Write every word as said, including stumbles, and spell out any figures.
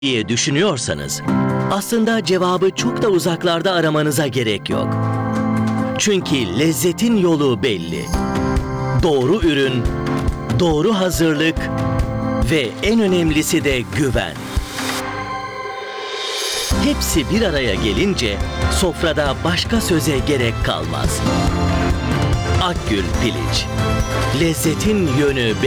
diye düşünüyorsanız, aslında cevabı çok da uzaklarda aramanıza gerek yok. Çünkü lezzetin yolu belli. Doğru ürün, doğru hazırlık ve en önemlisi de güven. Hepsi bir araya gelince sofrada başka söze gerek kalmaz. Akgül Piliç. Lezzetin yönü belli.